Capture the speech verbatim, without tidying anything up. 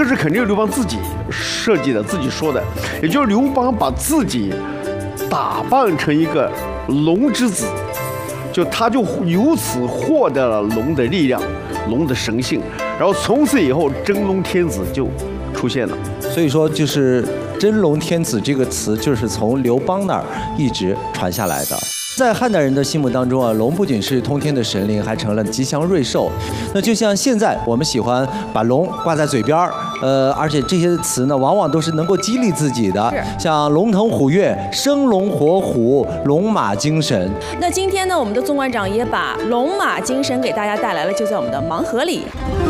个是肯定是刘邦自己设计的，自己说的，也就是刘邦把自己打扮成一个龙之子，就他就由此获得了龙的力量，龙的神性，然后从此以后真龙天子就出现了。 所以说，就是真龙天子这个词，就是从刘邦那儿一直传下来的。在汉代人的心目当中啊，龙不仅是通天的神灵，还成了吉祥瑞兽。那就像现在我们喜欢把龙挂在嘴边儿，呃，而且这些词呢，往往都是能够激励自己的，像龙腾虎跃、生龙活虎、龙马精神。 那今天呢，我们的纵馆长也把龙马精神给大家带来了，就在我们的盲盒里。